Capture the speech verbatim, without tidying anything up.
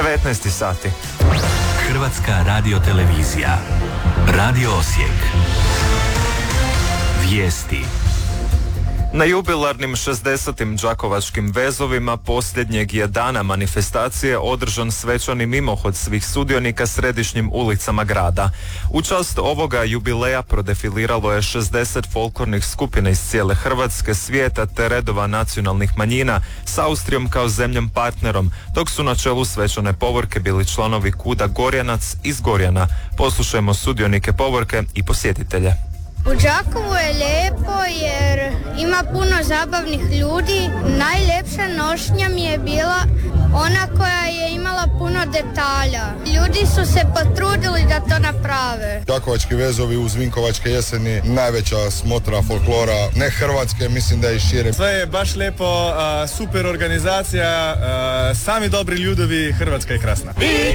devetnaest sati. Hrvatska radiotelevizija. Radio Osijek. Vijesti. Na jubilarnim šezdesetim đakovačkim vezovima posljednjeg je dana manifestacije održan svečani mimohod svih sudionika središnjim ulicama grada. U čast ovoga jubileja prodefiliralo je šezdeset folklornih skupina iz cijele Hrvatske, svijeta te redova nacionalnih manjina s Austrijom kao zemljom partnerom, dok su na čelu svečane povorke bili članovi Kuda Gorjanac iz Gorjana. Poslušajmo sudionike povorke i posjetitelje. U Đakovu je lijepo jer ima puno zabavnih ljudi. Najljepša nošnja mi je bila ona koja je imala puno detalja. Ljudi su se potrudili da to naprave. Đakovački vezovi uz Vinkovačke jeseni, najveća smotra folklora, ne Hrvatske, mislim da je i šire. Sve je baš lijepo, super organizacija, sami dobri ljudovi, Hrvatska je krasna.